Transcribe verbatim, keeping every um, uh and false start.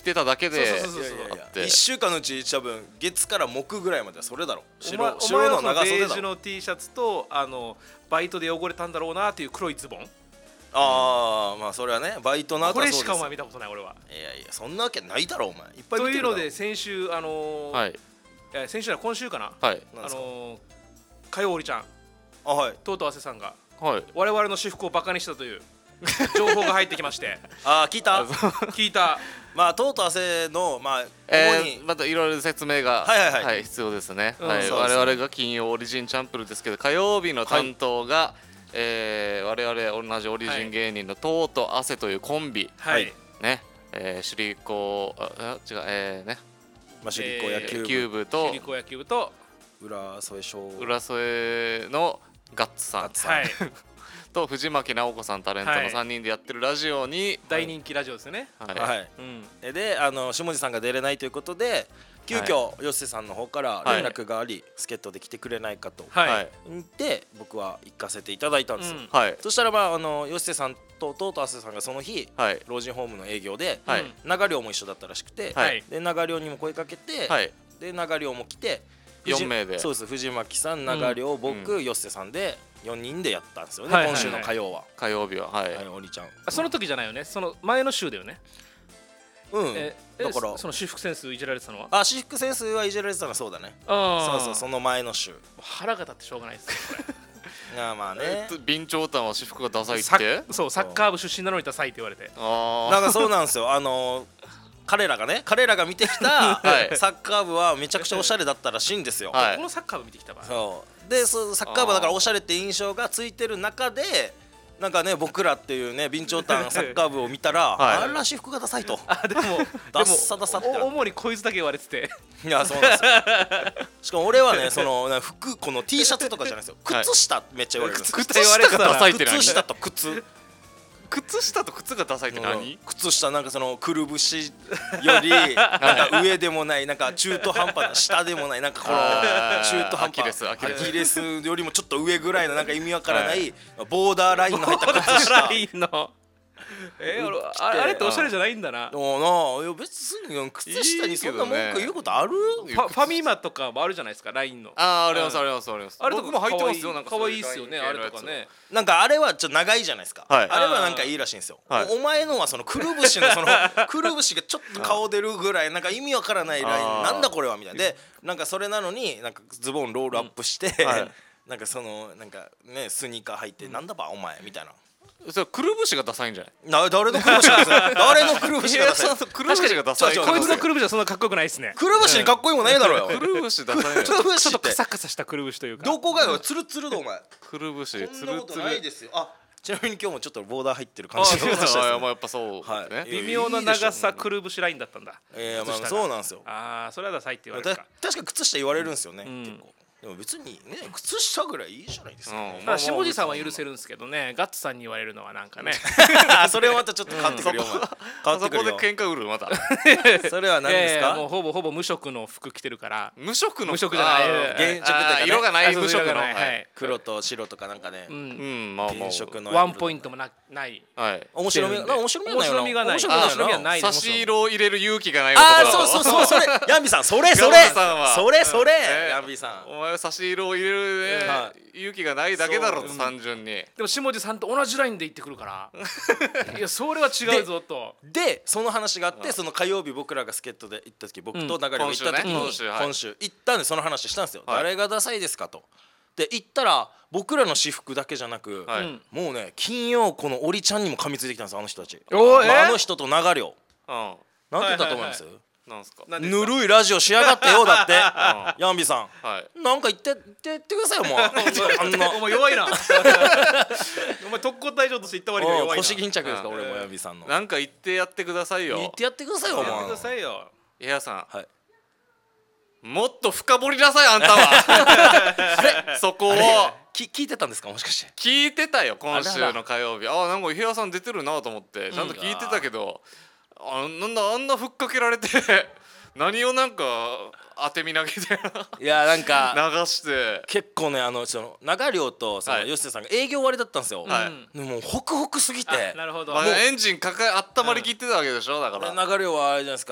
てただけでそうそうそうそうあっていっしゅうかんのうち多分月から木ぐらいまではそれだろ。 お前白白の長ベー袖だろ。 ジュの T シャツとあのバイトで汚れたんだろうなっていう黒いズボン、 ああまあそれはねバイトの後こはそうですよ。 れしかお前見たことない俺は。 いやいやそんなわけないだろお前。いっぱい見てるだろ。 というので先週あのーはいえー先週は今週かな、 はいあなんですか。 のー火曜おりちゃんあはい。 とうとう亜生さんがはい我々の私服をバカにしたという情報が入ってきましてあー聞いた。 聞いた。 まあとうとう汗のまあえ主にー、またいろいろ説明が、 はいはいはい必要ですね、 うんはい、 そうですね我々が金曜オリジンチャンプルですけど火曜日の担当が、えー、我々同じオリジン芸人のとうと汗というコンビ、 はいね、えー、首里高ああ違うえー、ねまあ首里高野球野球部と首里高野球部と浦添小浦添のガッツさんはいと藤巻直子さんタレントのはいさんにんでやってるラジオに、 大人気ラジオですよね。 はいはい。 うんえであの下地さんが出れないということで急遽吉瀬さんの方から連絡があり助っ人で来てくれないかとはい、 はい言って僕は行かせていただいたんですよ。 うんはいそしたらまああの吉瀬さんととうとう亜生さんがその日はい老人ホームの営業ではい長寮も一緒だったらしくて、 はいで長寮にも声かけて、 はいで長寮も来てよん名でそうです藤巻さん長寮、僕、吉瀬さんでよにんでやったんですよね、 はいはいはい今週の火曜は。 火曜日ははい、 はい、おりちゃん。 あその時じゃないよね、その前の週だよね。 うん、 ええだからその私服センスいじられてたのはあ私服センスはいじられてたのはそうだね。 あそうそうその前の週。 腹が立ってしょうがないですよこれあまあねえっと備長炭は私服がダサいっサてッそうサッカー部出身なのにダサいって言われて。 あなんかそうなんですよあのー彼らがね彼らが見てきたはいサッカー部はめちゃくちゃおしゃれだったらしいんですよ。 はいこのサッカー部見てきたわ。 そうでそうサッカー部だからおしゃれって印象がついてる中でなんかね僕らっていうね備長炭サッカー部を見たら、 はいあら私服がダサいとあでもダッサダサってなるお主にこいつだけ言われてていやそうなんですよしかも俺はねそのな服この T シャツとかじゃないですよはい靴下めっちゃ言われるんですよ。 靴下言われてたら靴下がダサいって何靴下と靴靴下と靴がダサいって何、 うん靴下なんかそのくるぶしよりなんか上でもないなんか中途半端な下でもないなんかこのあー中途半アキレ端スアキレスアキレスよりもちょっと上ぐらいのなんか意味わからないボーダーラインの入った靴下ラインのえ俺ああれっておしゃれじゃないんだな。フおなあいや別に靴下にそんな文句言うことある？ ァファミマとかもあるじゃないですかラインの。 あーありますありますありますあれとか僕も入ってますよなんか可愛いっすよねあれとかね。 なんかあれはちょっと長いじゃないですか、 はいあれはなんかいいらしいんですよ、 はいお前のはそのくるぶしのそのくるぶしがちょっと顔出るぐらいなんか意味わからないラインあーなんだこれはみたいなでなんかそれなのになんかズボンロールアップして、 うんはいなんかそのなんかねスニーカー履いて、なんだばお前みたいなそれくるぶしがダサいんじゃないな誰のくるぶしがダサい誰のくるぶしがダサいそうそうくるぶしがダサい確かにこいつのくるぶしはそんなかっこよくないですね。 くるぶしにかっこいいもんないだろうよくるぶしダサいんじゃないくるぶしっちょってとカサカサしたくるぶしというか。 どこがよツルツルだお前くるぶしそんなことつるつるないですよあちなみに今日もちょっとボーダー入ってる感じあそうがしましたねあまあやっぱそうはいねいや微妙な長さくるぶしラインだったんだ。 えー、まあ靴下がそうなんですよああそれはダサいって言われたるか。 確かに靴下言われるんですよね、 ん結構でも別にね靴下ぐらいいいじゃないですか、 うんただ下地さんは許せるんですけどね、ガッツさんに言われるのはなんかね。 あそれはまたちょっと変わってくるよ、お前変わあそってくるよこで喧嘩売るまたそれは何ですか、 いやいやもうほぼほぼ無色の服着てるから。 無色の無色じゃないあー原色というかねあー色がないあそう無色の色がないははいい黒と白とかなんかね、 うんうんまあまあ原色のワンポイントもなない。 はい面白み着てるんでが面白みがないよな面白みがない面白みが面白みがない差し色を入れる勇気がない男だああそうそうそうそれヤンビさんそれそれヤンビさんはそれそれ、 えヤンビさんお前は差し色を入れるね、 は勇気がないだけだろとそう単純にでも下地さんと同じラインで行ってくるからいやそれは違うぞと。 でその話があってその火曜日僕らが助っ人で行った時僕と流れが行った時に、 うん今週ね今週はい今週行ったんでその話したんですよ、 はい誰がダサいですかとで行ったら僕らの私服だけじゃなく、 はいうんもうね金曜このオリちゃんにも噛みついてきたんですあの人たち、 おーえまあ、あの人と流れをうんなんて言ったと思います、 はいなんすかなんですかぬるいラジオしやがってよだってヤンビさんはいなんか言って言って言ってくださいよもうあんなお前弱いなお前特攻隊長として言った割には弱いな。 腰巾着ですかうん俺もヤンビさんのなんか言ってやってくださいよ言ってやってくださいよおやって前くださいよ。 いやさんはいもっと深掘りなさいあんたはあれそこをき聞いてたんですかもしかして聞いてたよ今週あらの火曜日あなんか伊平さん出てるなと思ってちゃんと聞いてたけど、あなんだあんなふっかけられて何をなんか当て身投げでいやなんか流して結構ねあのその長寮とそのはい吉瀬さんが営業終わりだったんですよ、 はいうんでもうホクホクすぎてあなるほど。 まあ、エンジン抱え温まりきってたわけでしょだから長寮はあれじゃないですか